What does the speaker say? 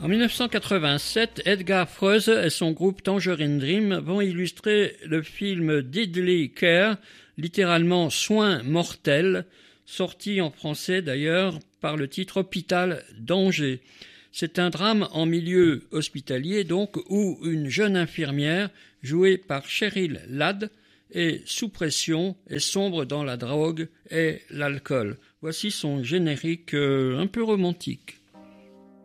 En 1987, Edgar Froese et son groupe Tangerine Dream vont illustrer le film Deadly Care, littéralement Soins mortels, sorti en français d'ailleurs par le titre Hôpital Danger. C'est un drame en milieu hospitalier donc où une jeune infirmière, jouée par Cheryl Ladd, est sous pression et sombre dans la drogue et l'alcool. Voici son générique un peu romantique.